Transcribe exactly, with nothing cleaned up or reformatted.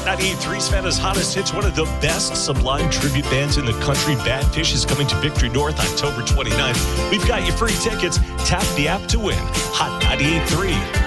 ninety-eight point three Savannah's hottest hits, one of the best Sublime tribute bands in the country. Bad Fish is coming to Victory North October twenty-ninth. We've got you free tickets. Tap the app to win. Hot ninety-eight point three.